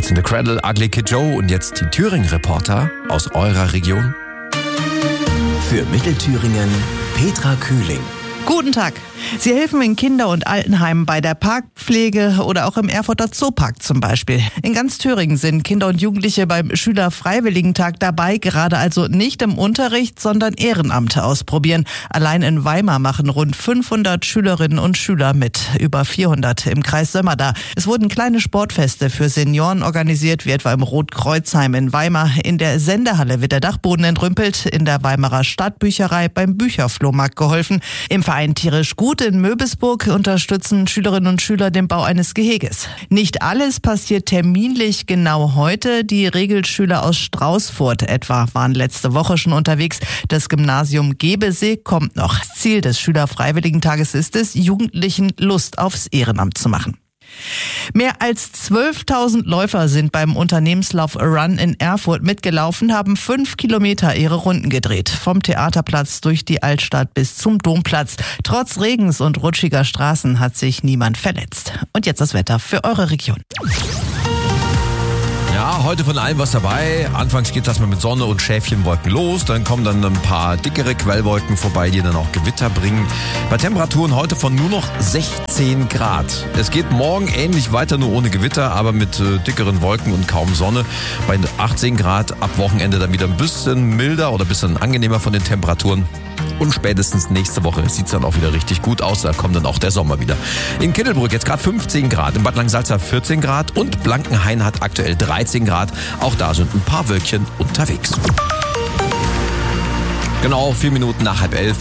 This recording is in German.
Cats in the Cradle, Ugly Kid Joe und jetzt die Thüringen-Reporter aus eurer Region. Für Mittelthüringen Petra Kühling. Guten Tag. Sie helfen in Kinder- und Altenheimen bei der Parkpflege oder auch im Erfurter Zoopark zum Beispiel. In ganz Thüringen sind Kinder und Jugendliche beim Schülerfreiwilligentag dabei, gerade also nicht im Unterricht, sondern Ehrenamte ausprobieren. Allein in Weimar machen rund 500 Schülerinnen und Schüler mit, über 400 im Kreis Sömmerda. Es wurden kleine Sportfeste für Senioren organisiert, wie etwa im Rotkreuzheim in Weimar. In der Sendehalle wird der Dachboden entrümpelt, in der Weimarer Stadtbücherei beim Bücherflohmarkt geholfen. Im Verein Tierisch Gut in Möbisburg unterstützen Schülerinnen und Schüler den Bau eines Geheges. Nicht alles passiert terminlich genau heute. Die Regelschüler aus Straußfurt etwa waren letzte Woche schon unterwegs. Das Gymnasium Gebesee kommt noch. Ziel des Schülerfreiwilligentages ist es, Jugendlichen Lust aufs Ehrenamt zu machen. Mehr als 12.000 Läufer sind beim Unternehmenslauf Run in Erfurt mitgelaufen, haben 5 Kilometer ihre Runden gedreht. Vom Theaterplatz durch die Altstadt bis zum Domplatz. Trotz Regens und rutschiger Straßen hat sich niemand verletzt. Und jetzt das Wetter für eure Region. Ja, heute von allem was dabei. Anfangs geht das mal mit Sonne und Schäfchenwolken los. Dann kommen dann ein paar dickere Quellwolken vorbei, die dann auch Gewitter bringen. Bei Temperaturen heute von nur noch 16 Grad. Es geht morgen ähnlich weiter, nur ohne Gewitter, aber mit dickeren Wolken und kaum Sonne. Bei 18 Grad ab Wochenende dann wieder ein bisschen milder oder ein bisschen angenehmer von den Temperaturen. Und spätestens nächste Woche sieht es dann auch wieder richtig gut aus. Da kommt dann auch der Sommer wieder. In Kittelbrück jetzt gerade 15 Grad, in Bad Langsalza 14 Grad und Blankenhain hat aktuell 13 Grad. Auch da sind ein paar Wölkchen unterwegs. Genau, 4 Minuten nach 10:30.